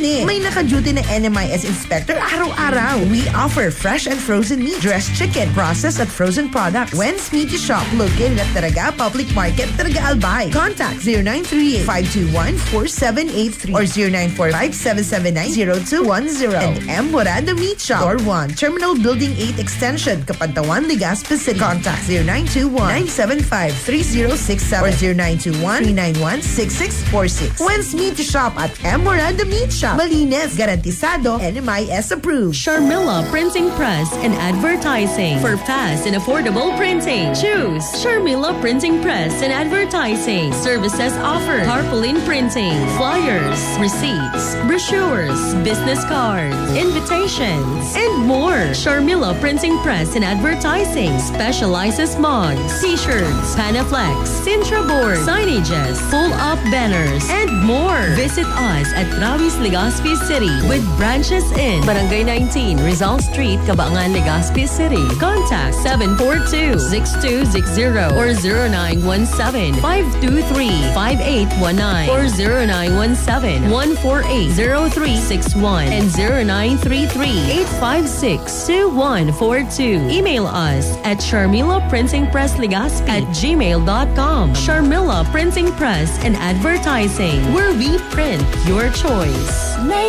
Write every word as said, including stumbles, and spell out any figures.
karne. May naka-duty na N M I S inspector araw-araw. We offer fresh and frozen meat, dressed chicken, processed at frozen products. Wen's Meaty Shop, located at Taraga Public Market, Taraga Albay. Contact zero nine three eight, five two one, four seven eight three or zero nine four five, seven seven nine, zero two one zero. And M. Morada Meat Shop, Door one, Terminal Building eight Extension, Kapantawan, Legazpi City. Contact zero nine two one, nine seven five, three zero six seven or zero nine two one, three nine one, six six four six. Wen's Meaty Shop at M. Morada Meat Shop. Malinis, garantisado, N M I S approved. Sharmila Printing Press and Advertising. For fast and affordable printing, choose Sharmila Printing Press and Advertising. Services offered: tarpaulin printing, flyers, receipts, brochures, business cards, invitations, and more. Sharmila Printing Press and Advertising specializes mugs, t-shirts, panaflex, Sintra board, signages, full-up banners, and more. Visit us at Travis, Legazpi City with branches in Barangay nineteen, Rizal Street, Cabangan, Legazpi City. Contact seven four two, six two six zero or zero nine one seven, five two three, five eight one nine or zero nine one seven, one four eight, zero three six one and zero nine three three, eight five six, two one four two. Email us at Sharmila Printing Press Legazpi at gmail dot com. Sharmila Printing Press and Advertising, where we print your choice.